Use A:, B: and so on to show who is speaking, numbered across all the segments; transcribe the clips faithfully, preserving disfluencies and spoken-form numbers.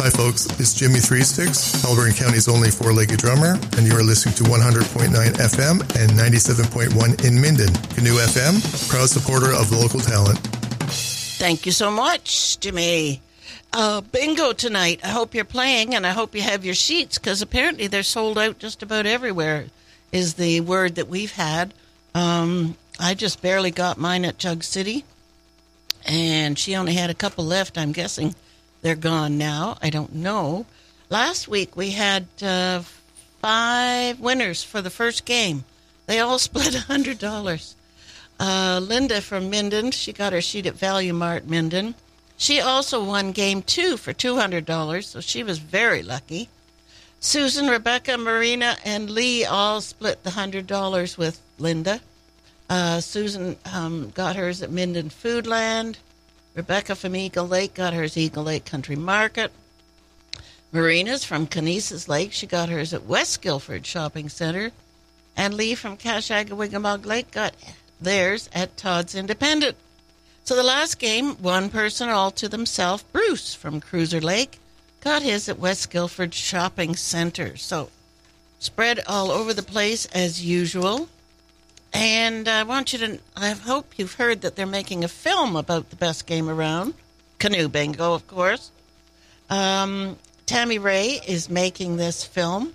A: Hi folks, it's Jimmy Three Sticks, Alberta County's only four-legged drummer, and you are listening to one hundred point nine F M and ninety-seven point one in Minden. Canoe F M, proud supporter of local talent.
B: Thank you so much, Jimmy. Uh, bingo tonight. I hope you're playing, and I hope you have your sheets, because apparently they're sold out just about everywhere, is the word that we've had. Um, I just barely got mine at Jug City, and she only had a couple left. I'm guessing they're gone now. I don't know. Last week we had uh, five winners for the first game. They all split one hundred dollars. Uh, Linda from Minden, she got her sheet at Value Mart Minden. She also won game two for two hundred dollars, so she was very lucky. Susan, Rebecca, Marina, and Lee all split the one hundred dollars with Linda. Uh, Susan um, got hers at Minden Foodland. Rebecca from Eagle Lake got hers at Eagle Lake Country Market. Marina's from Conesus Lake. She got hers at West Guilford Shopping Center. And Lee from Cashagawigamog Lake got theirs at Todd's Independent. So the last game, one person all to themselves, Bruce from Cruiser Lake, got his at West Guilford Shopping Center. So spread all over the place as usual. And I want you to, I hope you've heard that they're making a film about the best game around. Canoe Bingo, of course. Um, Tammy Ray is making this film.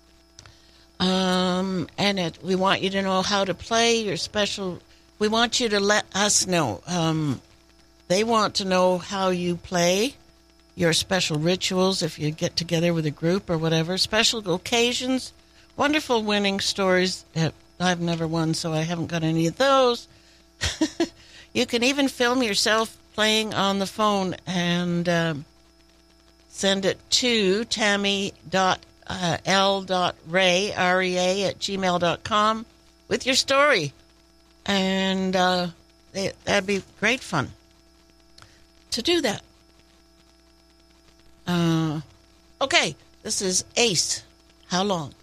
B: Um, and it, we want you to know how to play your special. We want you to let us know. Um, they want to know how you play your special rituals if you get together with a group or whatever. Special occasions, wonderful winning stories. I've never won, so I haven't got any of those. You can even film yourself playing on the phone and um, send it to tammy dot l dot ray, R E A, at gmail dot com with your story. And uh, it, that'd be great fun to do that. Uh, okay, this is Ace. How long?